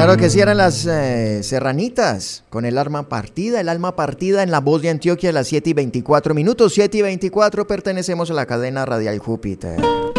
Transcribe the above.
Claro que sí, eran las Serranitas, con el alma partida en la voz de Antioquia a las 7:24 minutos. 7:24, pertenecemos a la cadena Radial Júpiter.